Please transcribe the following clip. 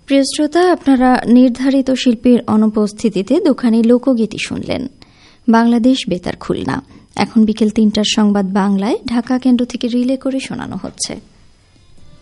প্রিয় শ্রোতা, আপনারা নির্ধারিত শিল্পীর অনুপস্থিতিতে দোকানে লোকগীতি শুনলেন। বাংলাদেশ বেতার খুলনা। এখন বিকেল ৩টার সংবাদ বাংলায় ঢাকা কেন্দ্র থেকে রিলে করে শোনানো হচ্ছে।